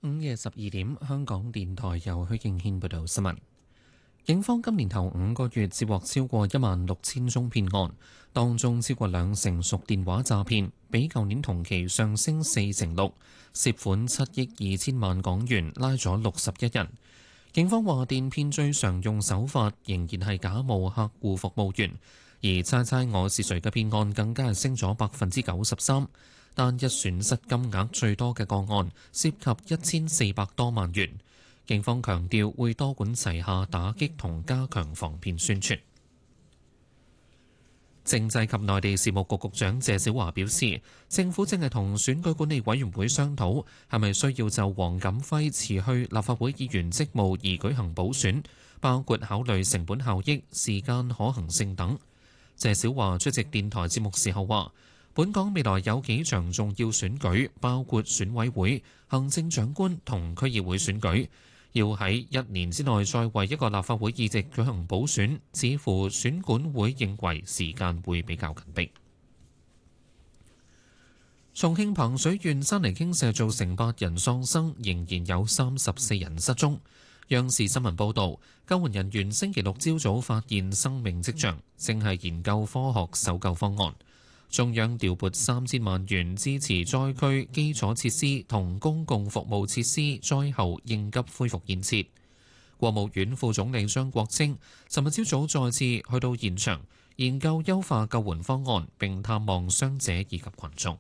午夜12點，香港電台由許敬軒報道新聞。警方今年頭5個月接獲超過16000宗騙案，當中超過20%屬電話詐騙，比舊年同期上升46%，涉款7億2千萬港元，拉咗61人。警方話，電騙最常用手法仍然係假冒客戶服務員，而猜猜我是誰嘅騙案更加係升咗93%。單一損失金額最多嘅個案涉及1400多萬元。警方強調會多管齊下打擊同加強防騙宣傳。政制及內地事務局局長謝小華表示，政府正係同選舉管理委員會商討，係咪需要就黃錦輝辭去立法會議員職務而舉行補選，包括考慮成本效益、時間可行性等。謝小華出席電台節目時候話，本港未來有幾場重要選舉，包括選委會、行政長官同區議會選舉，要喺1年之內再為一個立法會議席舉行補選，似乎選管會認為時間會比較緊迫。重慶彭水縣山泥傾瀉造成8人喪生，仍然有34人失蹤。央視新聞報導，救援人員星期六朝早發現生命跡象，正係研究科學搜救方案。中央調撥3000萬元支持災區基礎設施同公共服務設施災後應急恢復建設。國務院副總理張國清尋日朝早再次去到現場，研究優化救援方案，並探望傷者以及群眾。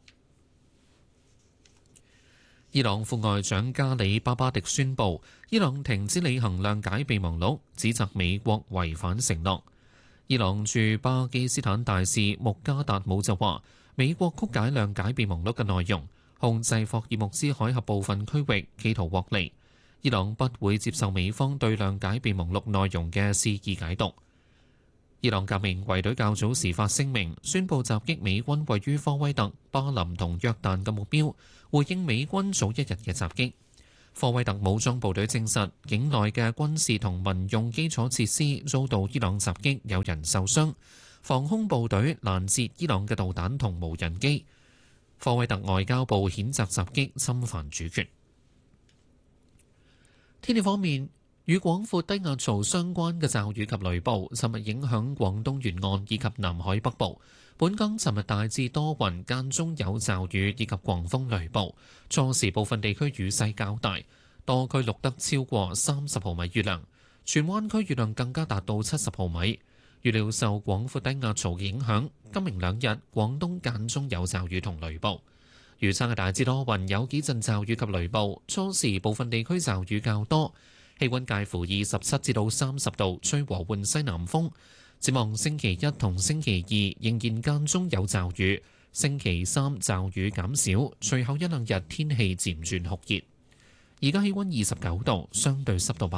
伊朗副外長加里巴巴迪宣布，伊朗停止履行諒解備忘錄，指責美國違反承諾。伊朗駐巴基斯坦大使穆加達姆就話，美國曲解諒解備忘錄嘅內容，控制霍爾木茲海峽部分區域，企圖獲利。伊朗不會接受美方對諒解備忘錄內容嘅肆意解讀。伊朗革命衛隊較早時發聲明，宣布襲擊美軍位於科威特、巴林同約旦嘅目標，回應美軍早一日嘅襲擊。科威特武裝部隊證實，境內嘅軍事同民用基礎設施遭到伊朗襲擊，有人受傷。防空部隊攔截伊朗嘅導彈同無人機。科威特外交部譴責襲擊侵犯主權。天氣方面，與廣闊低壓槽相關嘅驟雨及雷暴，尋日影響廣東沿岸以及南海北部。本港尋日大致多雲，間中有驟雨以及狂風雷暴，初時部分地區雨勢較大，多區錄得超過30毫米雨量，荃灣區雨量更加達到70毫米。預料受廣闊低壓槽嘅影響，今明兩日廣東間中有驟雨同雷暴。預測係大致多雲，有幾陣驟雨及雷暴，初時部分地區驟雨較多，氣溫介乎27至到30度，吹和緩西南風。展望星期一同星期二仍然間中有驟雨，星期三驟雨減少，隨後一兩日天氣漸轉酷熱。而家氣溫29度，相對濕度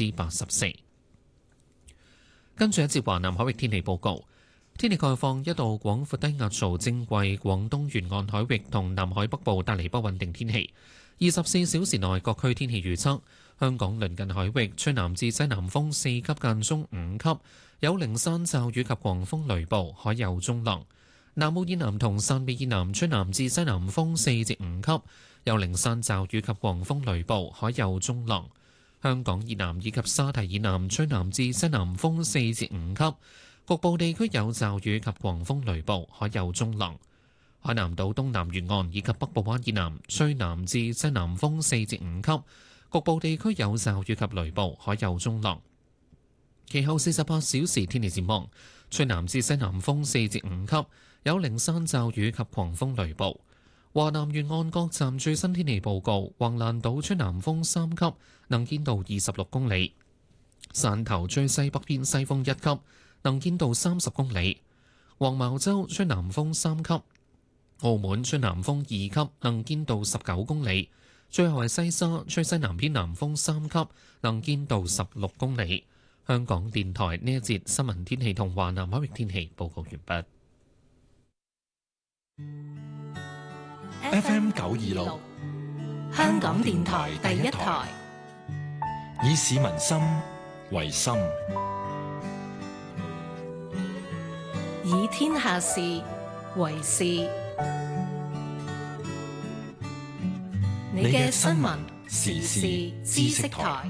84%。跟住一節華南海域天氣報告，天氣概況，一道廣闊低壓槽正為廣東沿岸海域同南海北部帶嚟不穩定天氣。24小時內各區天氣預測：香港鄰近海域吹南至西南風4級間中5級，有零散驟雨及狂風雷暴，海有中浪。南澳以南同汕尾以南吹南至西南風4至5級，有零散驟雨及狂風雷暴，海有中浪。香港以南以及沙堤以南吹南至西南風4至5級，局部地區有驟雨及狂風雷暴，海有中浪。海南島東南沿岸以及北部灣以南吹南至西南風4至5級，局部地區有驟雨及雷暴，海有中浪。其後48小時天氣展望，吹南至西南風4至5級，有零散驟雨及狂風雷暴。華南沿岸各站最新天氣報告：橫瀾島吹南風3級，能見度26公里；汕頭吹西北偏西風1級，能見度30公里；黃茅洲吹南風3級；澳門吹南風2級，能見度19公里。最後係西沙吹西南偏南風3級，能見度16公里。香港電台呢一節新聞天氣同華南海域天氣報告完畢。 FM 926，香港電台第一台，以市民心為心， 以天下事為事。你嘅新聞時事知識台。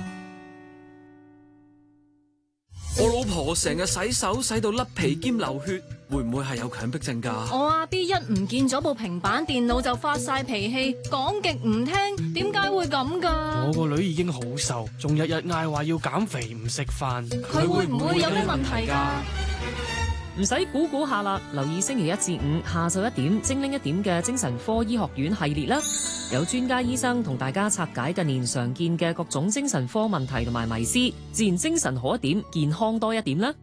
我老婆成日洗手洗到甩皮兼流血，會唔會係有強迫症㗎？ 我阿 B 一唔見咗部平板電腦就發晒脾氣，講極唔聽，點解會咁㗎？ 我個女已經好瘦，仲日日嗌話要減肥唔食飯， 佢會唔會有咩問題㗎？ 唔使估下啦，留意星期一至五下晝1點精靈1點嘅精神科醫學院系列啦，有專家醫生同大家拆解近年常見嘅各種精神科問題同埋迷思，自然精神好一點，健康多一點啦。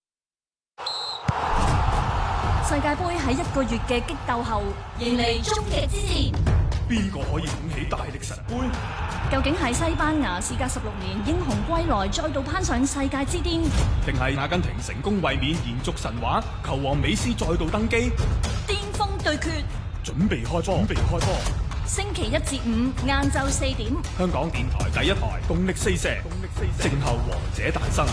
世界盃喺1個月嘅激鬥後，迎嚟終極之戰。 邊個可以捧起大力神杯？ 究竟係西班牙事隔16年英雄歸來，再度攀上世界之巔， 定係阿根廷成功衛冕延續神話，球王美斯再度登基？ 巔峰對決， 準備開波！ 星期1至5晏晝4點， 香港電台第一台，動力四射，靜候王者誕生。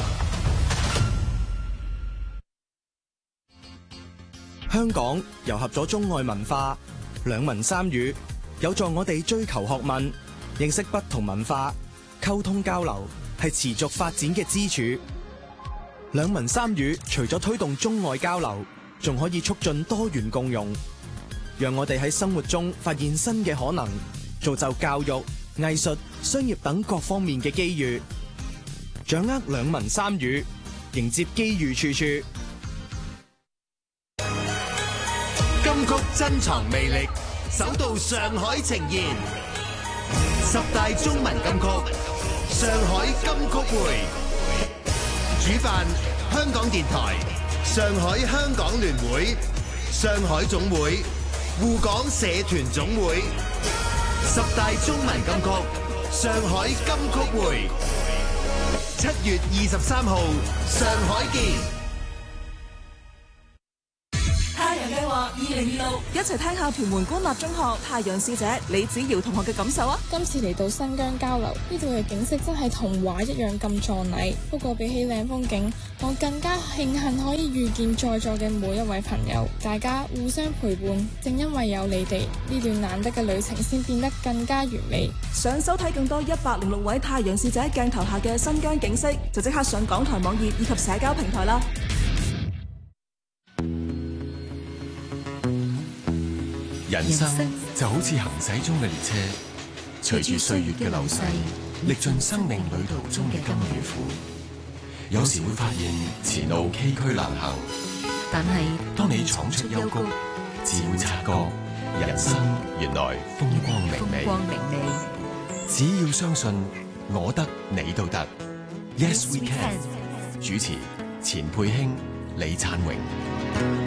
香港糅合咗中外文化，兩文三語，有助我哋追求學問，認識不同文化，溝通交流係持續發展嘅支柱。兩文三語除咗推動中外交流，仲可以促進多元共融，讓我哋喺生活中發現新嘅可能，造就教育、藝術、商業等各方面嘅機遇。掌握兩文三語，迎接機遇處處。 金曲珍藏魅力，首度上海呈現10大中文金曲，上海金曲會。主辦香港電台、上海香港聯會、上海總會、滬港社團總會。10大中文金曲，上海金曲會。7月23號，上海見。 2026一齊聽下屯門官立中學太陽使者李子瑤同學嘅感受啊！ 今次嚟到新疆交流，呢度嘅景色真係童話一樣咁壯麗。不過比起靚風景，我更加慶幸可以遇見在座嘅每一位朋友，大家互相陪伴。正因為有你哋，呢段難得嘅旅程先變得更加完美。 想收睇更多106位太陽使者鏡頭下嘅新疆景色，就即刻上港台網頁以及社交平台啦。 人生就好似行駛中嘅列車，隨住歲月嘅流逝，歷盡生命旅途中嘅甘與苦。有時會發現前路崎嶇難行， 但係當你闖出幽谷，自會察覺人生原來風光明媚。只要相信我得，你都得。Yes we can。主持錢佩卿、李燦榮。